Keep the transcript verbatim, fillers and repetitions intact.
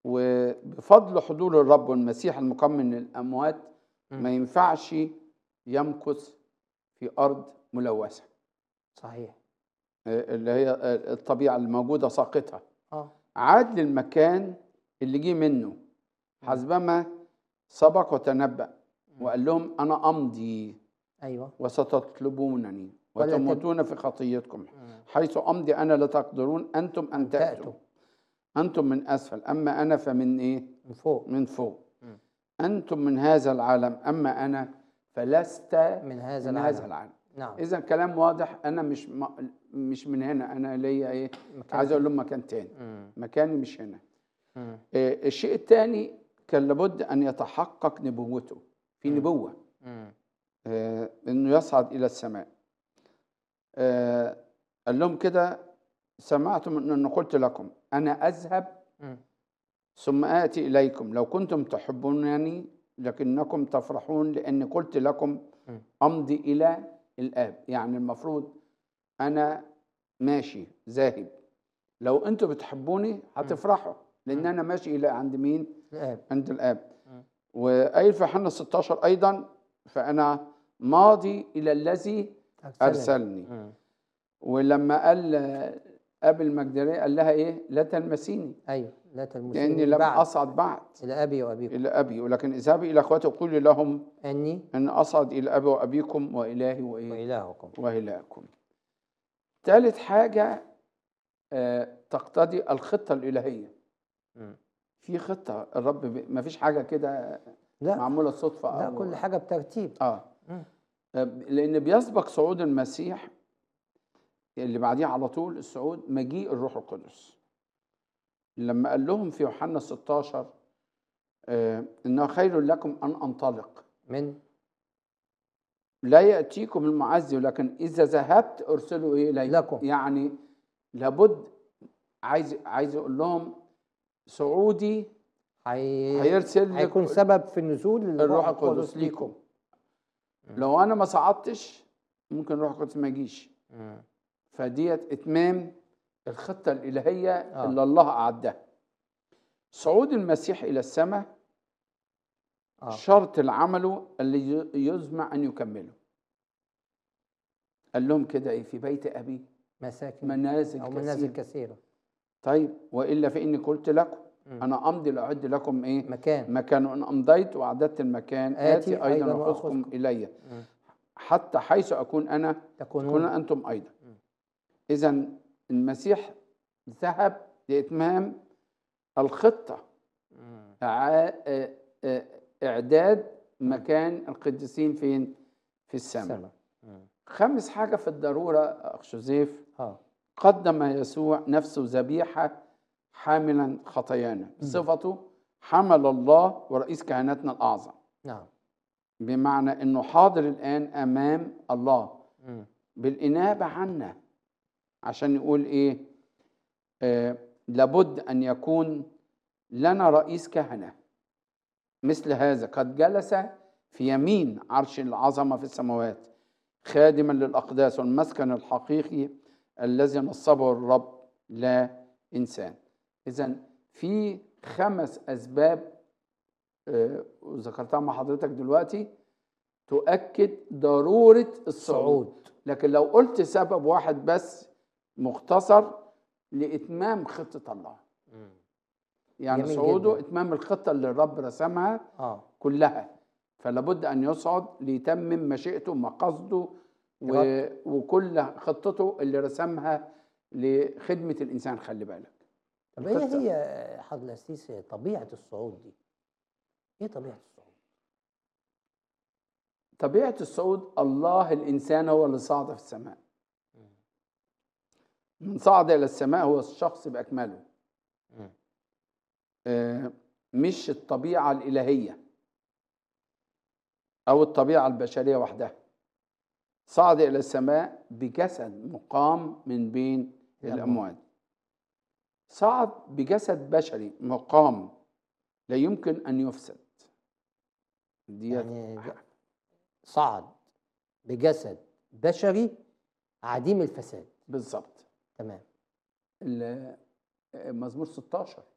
وبفضل حضور الرب والمسيح المقام من الأموات مم. ما ينفعش يمكث في أرض ملوثة، صحيح. آه، اللي هي آه، الطبيعة الموجودة ساقطها. اه عاد للمكان اللي جه منه حسبما سبق وتنبأ، وقال لهم أنا أمضي ايوه. وستطلبونني ولا تب... وتموتون في خطيتكم، مم. حيث أمضي أنا لا تقدرون أنتم أن أن تأتوا. تأتوا أنتم من أسفل أما أنا فمن إيه؟ من فوق. من فوق. مم. أنتم من هذا العالم أما أنا فلست من هذا من العالم. هذا العالم. نعم. إذا كلام واضح، أنا مش م... مش من هنا، أنا ليا إيه؟ مكان عايز أقول تاني. لهم مكان تاني. مم. مكاني مش هنا. مم. آه، الشيء الثاني كان لابد أن يتحقق نبوته، في مم. نبوة مم. آه، إنه يصعد إلى السماء. آه، قال لهم كده: سمعتم أن قلت لكم أنا أذهب مم. ثم آتي إليكم، لو كنتم تحبونني لكنكم تفرحون لأني قلت لكم مم. أمضي إلى الآب. يعني المفروض أنا ماشي ذاهب، لو أنتم بتحبوني هتفرحوا لأن مم. أنا ماشي إلى عند مين؟ الآب. عند الآب. مم. وقايل في يوحنا ستاشر أيضا: فأنا ماضي إلى الذي أرسلني. أرسلني. مم. ولما قال أبي المجدلية قال لها إيه؟ لا تلمسيني ايوه لا لأني تلمسيني لم بعد أصعد بعد إلى أبي وأبيكم إلى أبي، ولكن اذهبي إلى أخواتي وقولي لهم أني أن أصعد إلى أبي وأبيكم وإلهي وإيه؟ وإلهكم. وإلهكم. ثالث حاجة آه تقتضي الخطة الإلهية. مم. في خطة الرب ب... ما فيش حاجة كده لا معمولة صدفة لا أو كل حاجة بترتيب. آه. مم. آه، لأن بيسبق صعود المسيح اللي بعديه على طول الصعود مجيء الروح القدس. لما قال لهم في يوحنا ستاشر آه إنه خير لكم أن أنطلق، من لا يأتيكم المعزي ولكن إذا ذهبت أرسلوا إيه إليكم. لكم. يعني لابد، عايز عايز أقول لهم صعودي حي... هيرسل هيكون لك سبب في النزول الروح للروح القدس ليكم. ليكم. لو أنا ما صعدتش ممكن الروح القدس ما يجيش. مم. فديت إتمام الخطة الإلهية آه. اللي الله أعدها. صعود المسيح إلى السماء آه. شرط العمل اللي يزمع أن يكمله. قال لهم كده إيه؟ في بيت أبي مساكن منازل أو كثيرة. منازل كثيرة. طيب وإلا فإني قلت لكم مم. أنا أمضي لأعد لكم إيه؟ مكان. مكان. وإن أمضيت وأعددت المكان آتي آتي أيضا أيضا وأخذكم وأخذكم. إلي مم. حتى حيث أكون أنا تكونون. تكونون أنتم أيضا. مم. إذا المسيح ذهب لإتمام الخطة، مم. إعا- آه، آه، إعداد مكان القديسين فين؟ في السماء. السماء. مم. خامس حاجة في الضرورة أخ جوزيف: آه. قدم يسوع نفسه ذبيحة حاملا خطايانا بصفته حمل الله ورئيس كهنتنا الأعظم. نعم. بمعنى أنه حاضر الآن أمام الله مم. بالإنابة عنا، عشان يقول إيه؟ آه لابد أن يكون لنا رئيس كهنة مثل هذا قد جلس في يمين عرش العظمة في السماوات، خادما للأقداس والمسكن الحقيقي الذي نصبه الرب لا إنسان. إذن في خمس أسباب آه، ذكرتها مع حضرتك دلوقتي تؤكد ضرورة الصعود. صعود. لكن لو قلت سبب واحد بس مختصر لإتمام خطة الله، مم. يعني جميل صعوده جدا. إتمام الخطة اللي الرب رسمها آه. كلها. فلابد أن يصعد ليتمم مشيئته ومقاصده و... وكل خطته اللي رسمها لخدمة الإنسان. خلي بالك. طب ايه الخطة. هي حضرتك الأسيس طبيعة الصعود دي؟ ايه طبيعة الصعود؟ طبيعة الصعود الله الإنسان هو اللي صعد في السماء. من صعد إلى السماء هو الشخص بأكمله، مم. آه، مش الطبيعة الإلهية أو الطبيعة البشرية وحدها. صعد إلى السماء بجسد مقام من بين الأموات. صعد بجسد بشري مقام لا يمكن أن يفسد. يعني ج- صعد بجسد بشري عديم الفساد. بالظبط. تمام. ال- مزمور ستاشر